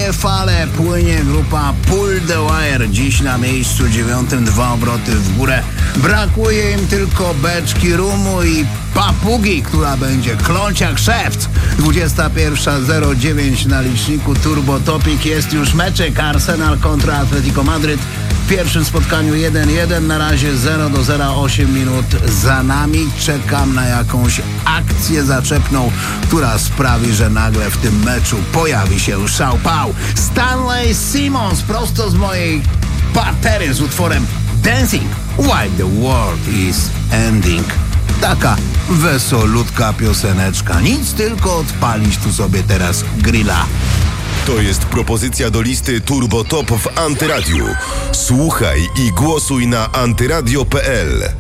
długie fale płynie grupa Pull the Wire. Dziś na miejscu 9, 2 obroty w górę. Brakuje im tylko beczki rumu i papugi, która będzie kląć jak szewc. 21:09 na liczniku Turbo Topic. Jest już meczek Arsenal kontra Atletico Madryt. W pierwszym spotkaniu 1-1, na razie 0-0, 8 minut za nami. Czekam na jakąś akcję zaczepną, która sprawi, że nagle w tym meczu pojawi się szałpał. Stanley Simons prosto z mojej partery z utworem Dancing While the World is Ending. Taka wesolutka pioseneczka. Nic, tylko odpalić tu sobie teraz grilla. To jest propozycja do listy Turbo Top w Antyradiu. Słuchaj i głosuj na antyradio.pl.